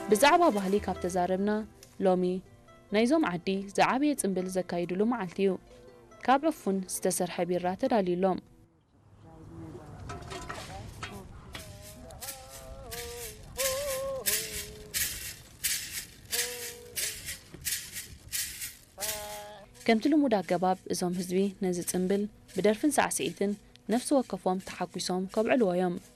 بزعبا ባህሊ ካብ ተዛረብና ሎሚ ናይዞም ዓዲ ዝዓበየ ጽምብል ዘካይድሉ መዓልቲ እዩ ካብ ዕፉን ዝተሰርሐ ቢራ ተዳልዩሎም ከምቲ ልሙድ ኣገባብ እዞም ህዝቢ ነዚ ጽምብል ብደርፍን ሳዕስዒትን ነፍሲ ወከፎም ተሓጒሶም ከብዕልዎ እዮም